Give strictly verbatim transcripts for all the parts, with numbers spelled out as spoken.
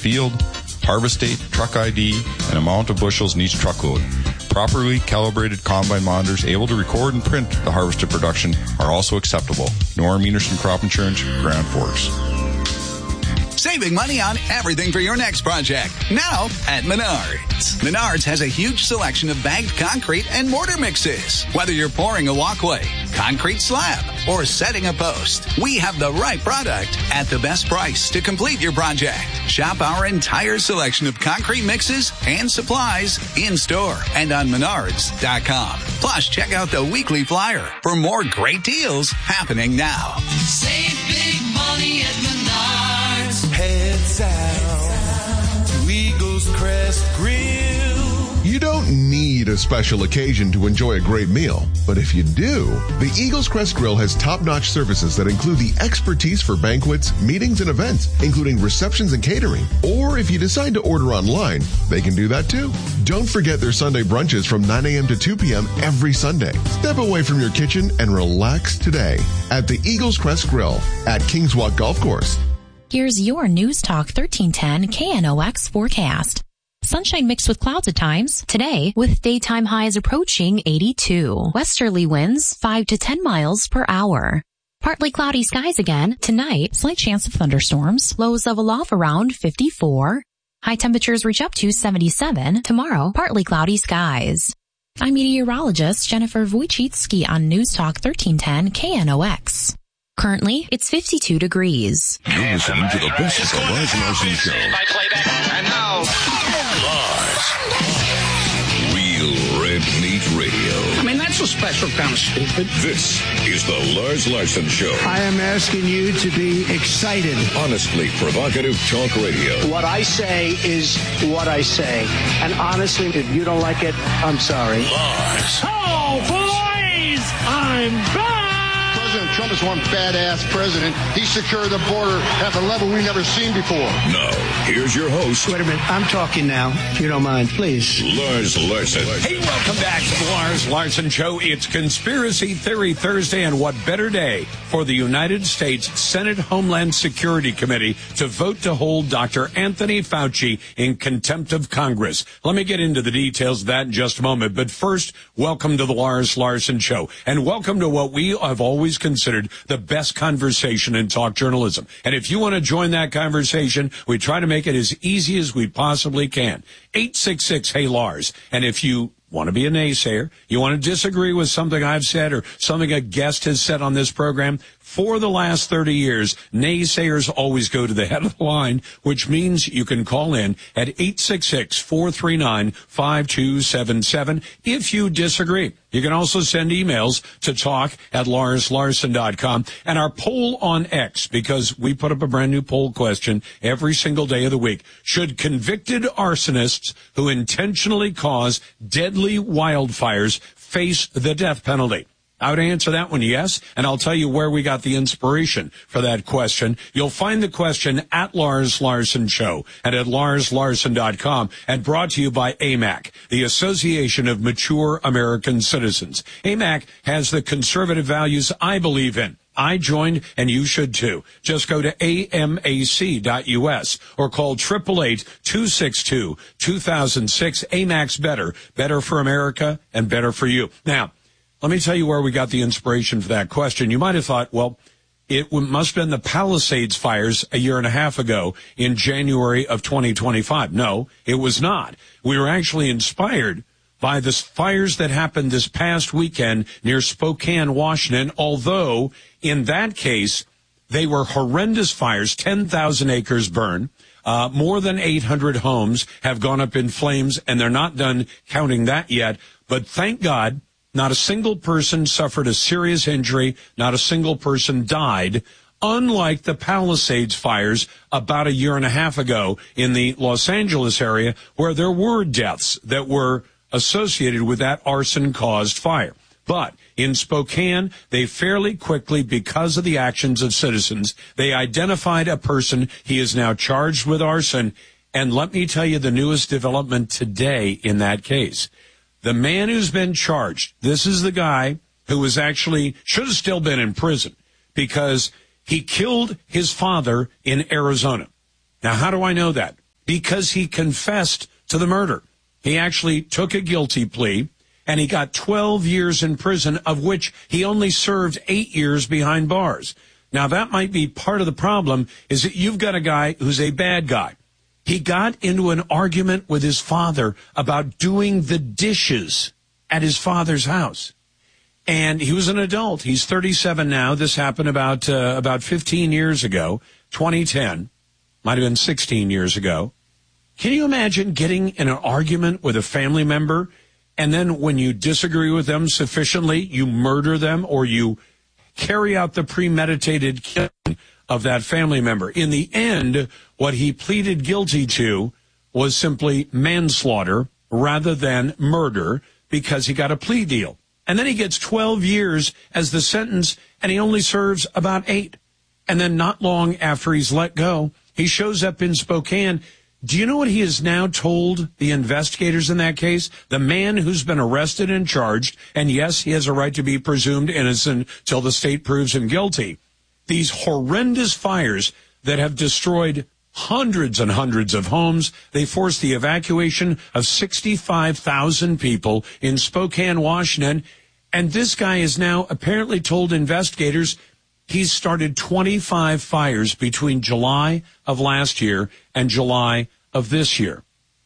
field, harvest date, truck I D, and amount of bushels in each truckload. Properly calibrated combine monitors able to record and print the harvested production are also acceptable. Norm Enerson Crop Insurance, Grand Forks. Saving money on everything for your next project. Now at Menards. Menards has a huge selection of bagged concrete and mortar mixes. Whether you're pouring a walkway, concrete slab, or setting a post, we have the right product at the best price to complete your project. Shop our entire selection of concrete mixes and supplies in store and on menards dot com. Plus, check out the weekly flyer for more great deals happening now. Save big money at Menards. Head south to Eagles Crest Grill. You don't need a special occasion to enjoy a great meal, but if you do, the Eagles Crest Grill has top-notch services that include the expertise for banquets, meetings, and events, including receptions and catering. Or if you decide to order online, they can do that too. Don't forget their Sunday brunches from nine a.m. to two p.m. every Sunday. Step away from your kitchen and relax today at the Eagles Crest Grill at Kings Walk Golf Course. Here's your News Talk thirteen ten K N O X forecast. Sunshine mixed with clouds at times today, with daytime highs approaching eighty-two. Westerly winds five to ten miles per hour. Partly cloudy skies again tonight. Slight chance of thunderstorms. Lows level off around fifty-four. High temperatures reach up to seventy-seven. Tomorrow, partly cloudy skies. I'm meteorologist Jennifer Wojcicki on News Talk thirteen ten K N O X. Currently, it's fifty-two degrees. You're listening to the best of the Lars Larson Show. And now, Lars. Real Red Meat Radio. I mean, that's a special kind of stupid. This is the Lars Larson Show. I am asking you to be excited. Honestly provocative talk radio. What I say is what I say. And honestly, if you don't like it, I'm sorry. Lars. Oh, boys! I'm back! President Trump is one badass president. He secured the border at a level we've never seen before. Now, here's your host. Wait a minute. I'm talking now. If you don't mind, please. Lars Larson. Hey, welcome back to the Lars Larson Show. It's Conspiracy Theory Thursday, and what better day for the United States Senate Homeland Security Committee to vote to hold Doctor Anthony Fauci in contempt of Congress. Let me get into the details of that in just a moment. But first, welcome to the Lars Larson Show, and welcome to what we have always considered the best conversation in talk journalism. And if you want to join that conversation, we try to make it as easy as we possibly can. eight six six, hey Lars. And if you want to be a naysayer, you want to disagree with something I've said or something a guest has said on this program, for the last thirty years, naysayers always go to the head of the line, which means you can call in at eight six six, four three nine, five two seven seven if you disagree. You can also send emails to talk at lars larson dot com. And our poll on X, because we put up a brand new poll question every single day of the week. Should convicted arsonists who intentionally cause deadly wildfires face the death penalty? I would answer that one yes, and I'll tell you where we got the inspiration for that question. You'll find the question at Lars Larson Show and at lars larson dot com, and brought to you by A M A C, the Association of Mature American Citizens. A M A C has the conservative values I believe in. I joined, and you should too. Just go to A M A C dot U S or call eight eight eight, two six two, two thousand six. A M A C's better, better for America and better for you. Now, let me tell you where we got the inspiration for that question. You might have thought, well, it must have been the Palisades fires a year and a half ago in January of twenty twenty-five. No, it was not. We were actually inspired by the fires that happened this past weekend near Spokane, Washington, although in that case, they were horrendous fires, ten thousand acres burned. Uh, more than eight hundred homes have gone up in flames, and they're not done counting that yet. But thank God, not a single person suffered a serious injury. Not a single person died, unlike the Palisades fires about a year and a half ago in the Los Angeles area, where there were deaths that were associated with that arson-caused fire. But in Spokane, they fairly quickly, because of the actions of citizens, they identified a person. He is now charged with arson. And let me tell you the newest development today in that case. The man who's been charged, this is the guy who was actually, should have still been in prison because he killed his father in Arizona. Now, how do I know that? because he confessed to the murder. He actually took a guilty plea, and he got twelve years in prison, of which he only served eight years behind bars. Now, that might be part of the problem, is that you've got a guy who's a bad guy. He got into an argument with his father about doing the dishes at his father's house. And he was an adult. He's thirty-seven now. This happened about uh, about fifteen years ago, twenty ten. Might have been sixteen years ago. Can you imagine getting in an argument with a family member, and then when you disagree with them sufficiently, you murder them, or you carry out the premeditated killing of that family member? In the end, what he pleaded guilty to was simply manslaughter rather than murder, because he got a plea deal. And then he gets twelve years as the sentence, and he only serves about eight. And then not long after he's let go, he shows up in Spokane. Do you know what he has now told the investigators in that case? The man who's been arrested and charged, and yes, he has a right to be presumed innocent till the state proves him guilty. These horrendous fires that have destroyed hundreds and hundreds of homes. They forced the evacuation of sixty-five thousand people in Spokane, Washington. And this guy has now apparently told investigators he's started twenty-five fires between July of last year and July of this year.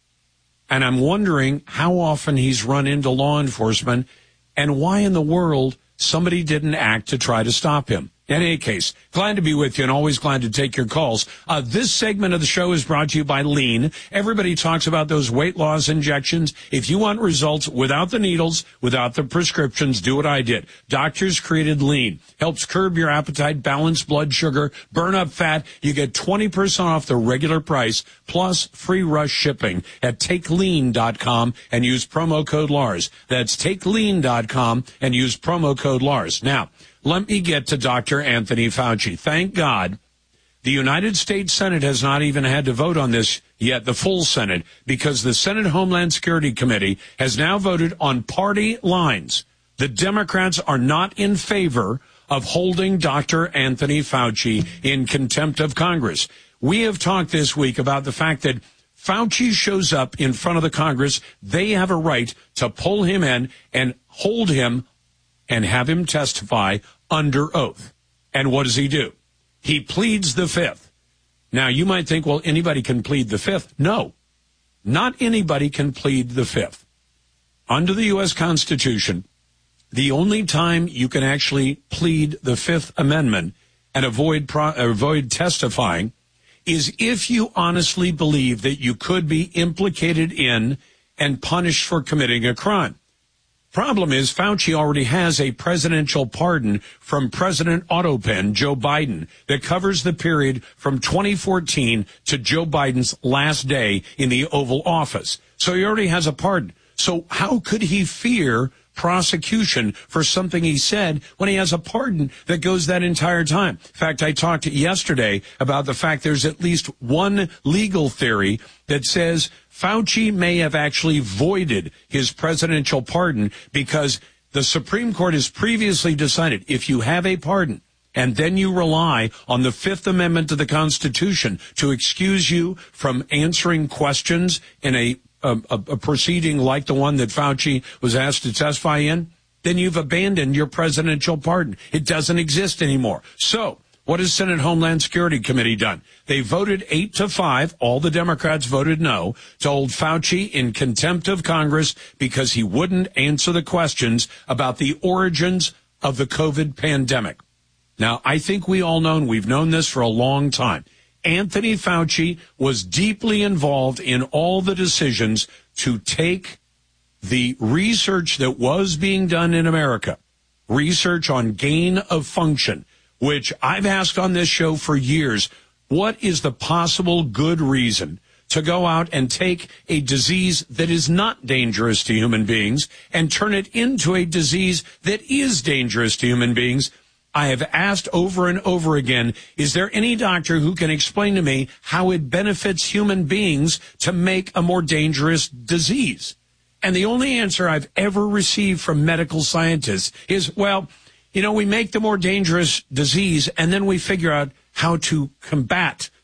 And I'm wondering how often he's run into law enforcement and why in the world somebody didn't act to try to stop him. In any case, glad to be with you and always glad to take your calls. Uh, this segment of the show is brought to you by Lean. Everybody talks about those weight loss injections. If you want results without the needles, without the prescriptions, do what I did. Doctors created Lean. Helps curb your appetite, balance blood sugar, burn up fat. You get twenty percent off the regular price, plus free rush shipping at take lean dot com and use promo code Lars. That's take lean dot com and use promo code Lars. Now, let me get to Doctor Anthony Fauci. Thank God the United States Senate has not even had to vote on this yet, the full Senate, because the Senate Homeland Security Committee has now voted on party lines. The Democrats are not in favor of holding Doctor Anthony Fauci in contempt of Congress. We have talked this week about the fact that Fauci shows up in front of the Congress. They have a right to pull him in and hold him and have him testify under oath. And what does he do? He pleads the fifth. Now, you might think, well, anybody can plead the fifth. No, not anybody can plead the fifth. Under the U S Constitution, the only time you can actually plead the Fifth Amendment and avoid pro- avoid testifying is if you honestly believe that you could be implicated in and punished for committing a crime. Problem is, Fauci already has a presidential pardon from President Autopen, Joe Biden, that covers the period from twenty fourteen to Joe Biden's last day in the Oval Office. So he already has a pardon. So how could he fear prosecution for something he said when he has a pardon that goes that entire time? In fact, I talked yesterday about the fact there's at least one legal theory that says Fauci may have actually voided his presidential pardon because the Supreme Court has previously decided if you have a pardon and then you rely on the Fifth Amendment to the Constitution to excuse you from answering questions in a A, a, a proceeding like the one that Fauci was asked to testify in, then you've abandoned your presidential pardon. It doesn't exist anymore. So what has Senate Homeland Security Committee done? They voted eight to five. All the Democrats voted no to hold Fauci in contempt of Congress because he wouldn't answer the questions about the origins of the COVID pandemic. Now, I think we all know, and we've known this for a long time, Anthony Fauci was deeply involved in all the decisions to take the research that was being done in America, research on gain of function, which I've asked on this show for years, what is the possible good reason to go out and take a disease that is not dangerous to human beings and turn it into a disease that is dangerous to human beings? I have asked over and over again, is there any doctor who can explain to me how it benefits human beings to make a more dangerous disease? And the only answer I've ever received from medical scientists is, well, you know, we make the more dangerous disease and then we figure out how to combat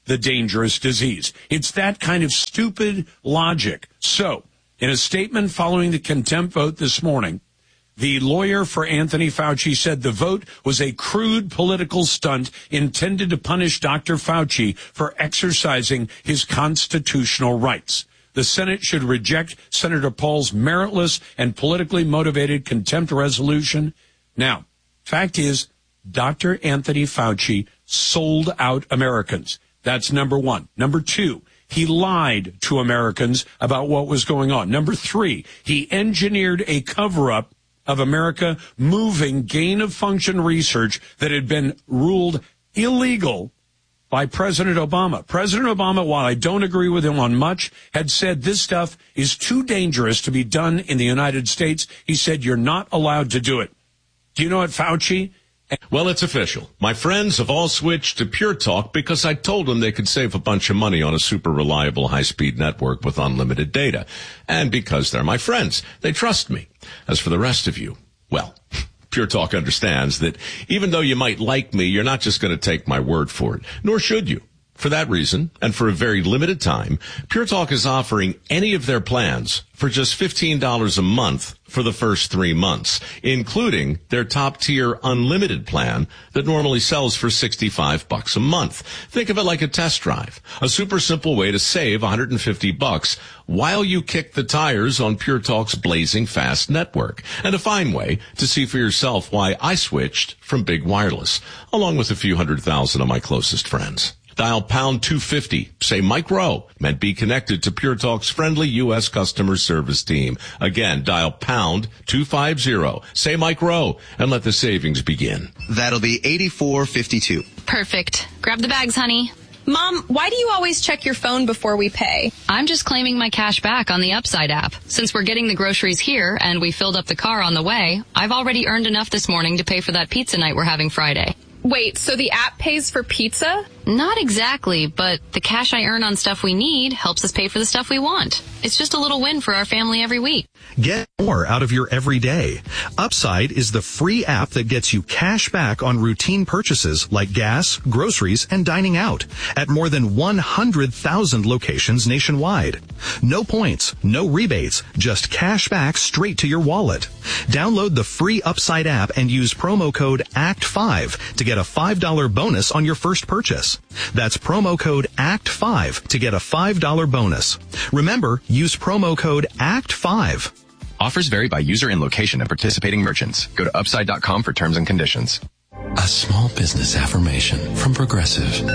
the dangerous disease. It's that kind of stupid logic. So, in a statement following the contempt vote this morning, the lawyer for Anthony Fauci said the vote was a crude political stunt intended to punish Doctor Fauci for exercising his constitutional rights. The Senate should reject Senator Paul's meritless and politically motivated contempt resolution. Now, fact is, Doctor Anthony Fauci sold out Americans. That's number one. Number two, he lied to Americans about what was going on. Number three, he engineered a cover-up of America moving gain-of-function research that had been ruled illegal by President Obama. President Obama, while I don't agree with him on much, had said this stuff is too dangerous to be done in the United States. He said you're not allowed to do it. Do you know what, Fauci? Well, it's official. My friends have all switched to Pure Talk because I told them they could save a bunch of money on a super reliable high-speed network with unlimited data. And because they're my friends, they trust me. As for the rest of you, well, Pure Talk understands that even though you might like me, you're not just going to take my word for it, nor should you. For that reason, and for a very limited time, Pure Talk is offering any of their plans for just fifteen dollars a month for the first three months, including their top-tier unlimited plan that normally sells for sixty-five bucks a month. Think of it like a test drive, a super simple way to save one hundred fifty bucks while you kick the tires on Pure Talk's blazing fast network, and a fine way to see for yourself why I switched from big wireless, along with a few hundred thousand of my closest friends. Dial pound two fifty, say Mike Rowe, and be connected to Pure Talk's friendly U S customer service team. Again, dial pound two fifty, say Mike Rowe, and let the savings begin. That'll be eighty-four fifty-two. Perfect. Grab the bags, honey. Mom, why do you always check your phone before we pay? I'm just claiming my cash back on the Upside app. Since we're getting the groceries here and we filled up the car on the way, I've already earned enough this morning to pay for that pizza night we're having Friday. Wait, so the app pays for pizza? Not exactly, but the cash I earn on stuff we need helps us pay for the stuff we want. It's just a little win for our family every week. Get more out of your everyday. Upside is the free app that gets you cash back on routine purchases like gas, groceries, and dining out at more than one hundred thousand locations nationwide. No points, no rebates, just cash back straight to your wallet. Download the free Upside app and use promo code A C T five to get a five dollars bonus on your first purchase. That's promo code A C T five to get a five dollars bonus. Remember, use promo code A C T five. Offers vary by user and location of participating merchants. Go to upside dot com for terms and conditions. A small business affirmation from Progressive.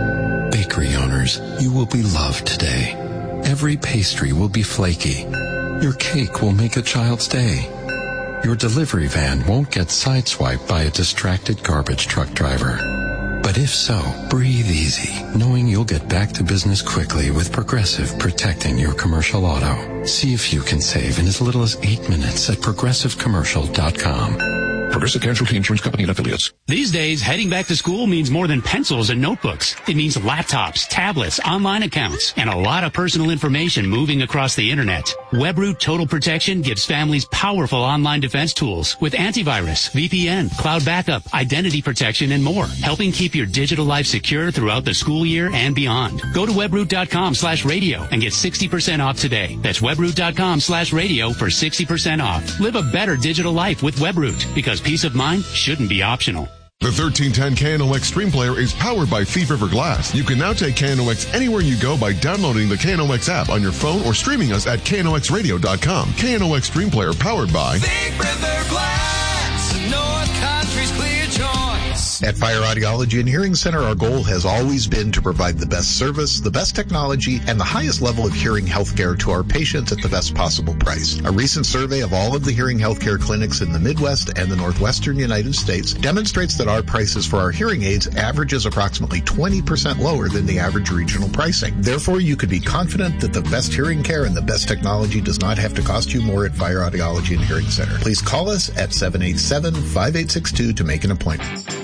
Bakery owners, you will be loved today. Every pastry will be flaky. Your cake will make a child's day. Your delivery van won't get sideswiped by a distracted garbage truck driver. But if so, breathe easy, knowing you'll get back to business quickly with Progressive protecting your commercial auto. See if you can save in as little as eight minutes at progressive commercial dot com. Progressive Casualty Insurance Company and Affiliates. These days, heading back to school means more than pencils and notebooks. It means laptops, tablets, online accounts, and a lot of personal information moving across the internet. WebRoot Total Protection gives families powerful online defense tools with antivirus, V P N, cloud backup, identity protection, and more, helping keep your digital life secure throughout the school year and beyond. Go to webroot dot com slash radio and get sixty percent off today. That's webroot dot com slash radio for sixty percent off. Live a better digital life with WebRoot, because peace of mind shouldn't be optional. The thirteen ten K N O X Stream Player is powered by Thief River Glass. You can now take K N O X anywhere you go by downloading the K N O X app on your phone or streaming us at K N O X radio dot com. K N O X Stream Player powered by Thief River Glass, North Country's clear choice. At Fire Audiology and Hearing Center, our goal has always been to provide the best service, the best technology, and the highest level of hearing healthcare to our patients at the best possible price. A recent survey of all of the hearing healthcare clinics in the Midwest and the Northwestern United States demonstrates that our prices for our hearing aids averages approximately twenty percent lower than the average regional pricing. Therefore, you could be confident that the best hearing care and the best technology does not have to cost you more at Fire Audiology and Hearing Center. Please call us at seven eight seven, five eight six two to make an appointment.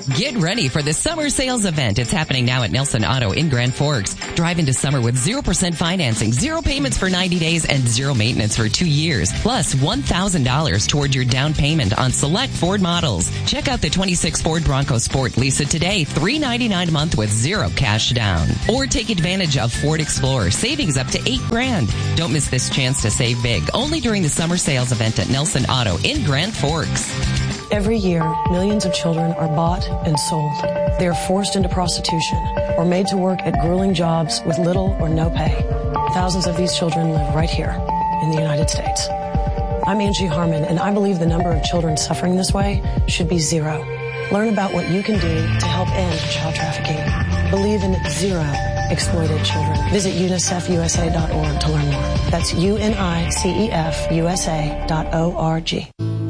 Get ready for the summer sales event. It's happening now at Nelson Auto in Grand Forks. Drive into summer with zero percent financing, zero payments for ninety days, and zero maintenance for two years. Plus one thousand dollars toward your down payment on select Ford models. Check out the twenty-six Ford Bronco Sport Lisa today, three ninety-nine a month with zero cash down. Or take advantage of Ford Explorer, savings up to eight grand. Don't miss this chance to save big. Only during the summer sales event at Nelson Auto in Grand Forks. Every year, millions of children are bought and sold. They are forced into prostitution or made to work at grueling jobs with little or no pay. Thousands of these children live right here in the United States. I'm Angie Harmon, and I believe the number of children suffering this way should be zero. Learn about what you can do to help end child trafficking. Believe in zero exploited children. Visit unicef u s a dot org to learn more. That's U N I C E F U S A dot O R G.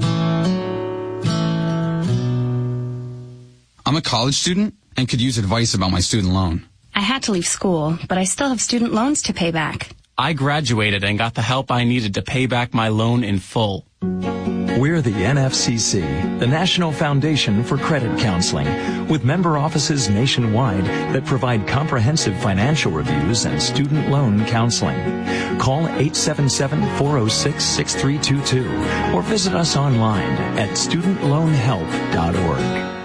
I'm a college student and could use advice about my student loan. I had to leave school, but I still have student loans to pay back. I graduated and got the help I needed to pay back my loan in full. We're the N F C C, the National Foundation for Credit Counseling, with member offices nationwide that provide comprehensive financial reviews and student loan counseling. Call eight seven seven, four oh six, six three two two or visit us online at student loan help dot org.